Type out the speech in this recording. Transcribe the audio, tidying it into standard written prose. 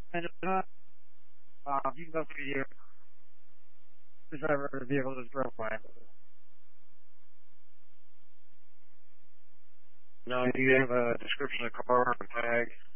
And you can go through here. The driver of the vehicle just drove by. Now, do you have a description of the car or a tag?